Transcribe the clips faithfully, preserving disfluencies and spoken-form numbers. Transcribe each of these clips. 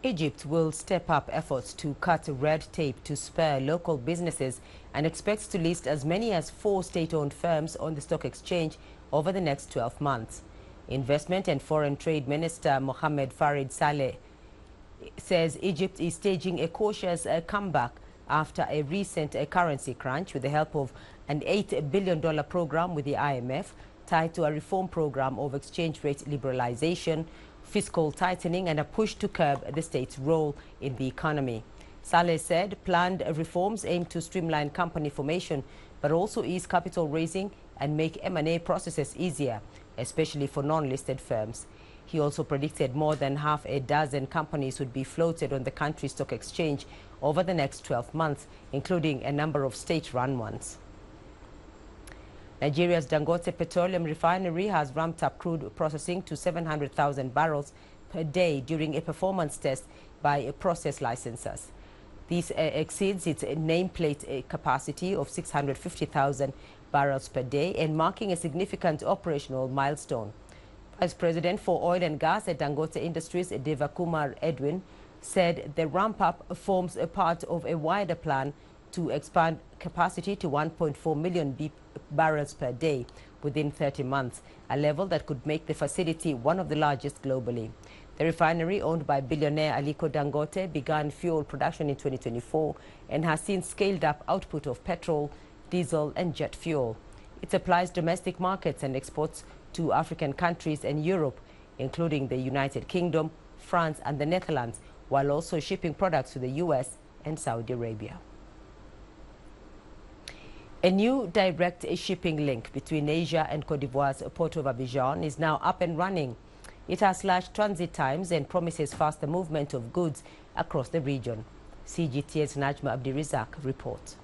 Egypt will step up efforts to cut red tape to spur local businesses and expects to list as many as four state-owned firms on the stock exchange over the next twelve months. Investment and Foreign Trade Minister Mohammed Farid Saleh says Egypt is staging a cautious uh, comeback after a recent uh, currency crunch with the help of an eight billion dollar program with the I M F tied to a reform program of exchange rate liberalization, fiscal tightening and a push to curb the state's role in the economy. Saleh said planned reforms aim to streamline company formation but also ease capital raising and make M and A processes easier, especially for non-listed firms. He also predicted more than half a dozen companies would be floated on the country's stock exchange over the next twelve months, including a number of state-run ones. Nigeria's Dangote Petroleum Refinery has ramped up crude processing to seven hundred thousand barrels per day during a performance test by process licensors. This uh, exceeds its nameplate uh, capacity of six hundred fifty thousand barrels per day and marking a significant operational milestone. Vice President for Oil and Gas at Dangote Industries, Devakumar Edwin, said the ramp-up forms a part of a wider plan to expand capacity to one point four million barrels per day within thirty months, a level that could make the facility one of the largest globally. The refinery, owned by billionaire Aliko Dangote, began fuel production in twenty twenty-four and has since scaled up output of petrol, diesel and jet fuel. It supplies domestic markets and exports to African countries and Europe, including the United Kingdom, France and the Netherlands, while also shipping products to the U S and Saudi Arabia. A new direct shipping link between Asia and Cote d'Ivoire's Port of Abidjan is now up and running. It has slashed transit times and promises faster movement of goods across the region. C G T N's Najma Abdirizak reports.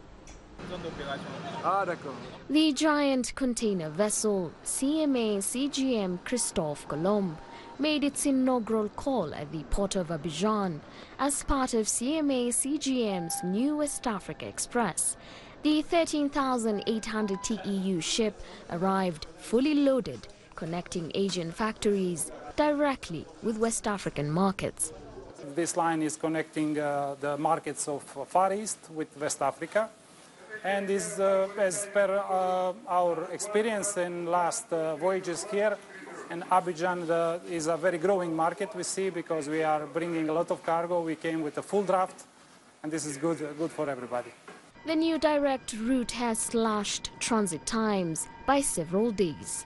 The giant container vessel C M A C G M Christophe Colomb made its inaugural call at the Port of Abidjan as part of C M A C G M's new West Africa Express. The thirteen thousand eight hundred T E U ship arrived fully loaded, connecting Asian factories directly with West African markets. This line is connecting uh, the markets of Far East with West Africa, and is, uh, as per uh, our experience in last uh, voyages here, and Abidjan uh, is a very growing market, we see, because we are bringing a lot of cargo. We came with a full draft, and this is good, uh, good for everybody. The new direct route has slashed transit times by several days.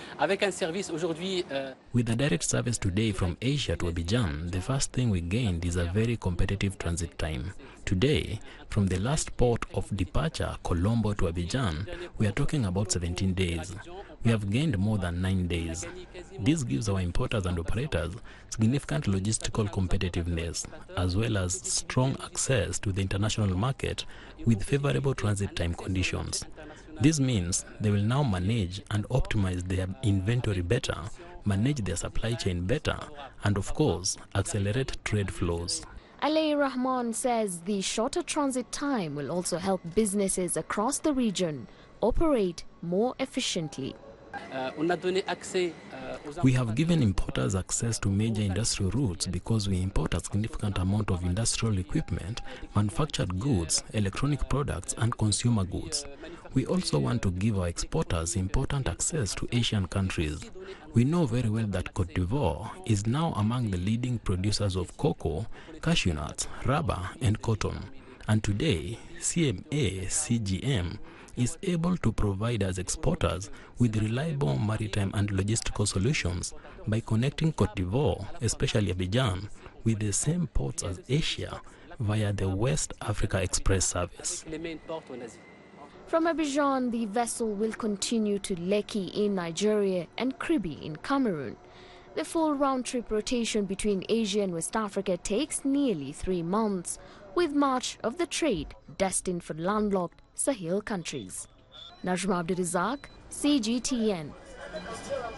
With the direct service today from Asia to Abidjan, the first thing we gained is a very competitive transit time. Today, from the last port of departure, Colombo, to Abidjan, we are talking about seventeen days. We have gained more than nine days. This gives our importers and operators significant logistical competitiveness, as well as strong access to the international market with favorable transit time conditions. This means they will now manage and optimize their inventory better, manage their supply chain better, and of course, accelerate trade flows. Ali Rahman says the shorter transit time will also help businesses across the region operate more efficiently. We have given importers access to major industrial routes because we import a significant amount of industrial equipment, manufactured goods, electronic products and consumer goods. We also want to give our exporters important access to Asian countries. We know very well that Cote d'Ivoire is now among the leading producers of cocoa, cashew nuts, rubber and cotton. And today, C M A C G M is able to provide us exporters with reliable maritime and logistical solutions by connecting Cote d'Ivoire, especially Abidjan, with the same ports as Asia via the West Africa Express service. From Abidjan, the vessel will continue to Lekki in Nigeria and Kribi in Cameroon. The full round-trip rotation between Asia and West Africa takes nearly three months, with much of the trade destined for landlocked Sahel countries. Najma Abdirizak, C G T N.